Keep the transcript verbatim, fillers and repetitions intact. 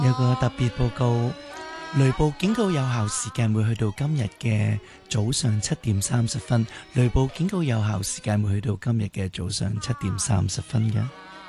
有個特別報告，雷暴警告有效時間會去到今日嘅早上七點三十分。雷暴警告有效時間會去到今日嘅早上七點三十分嘅。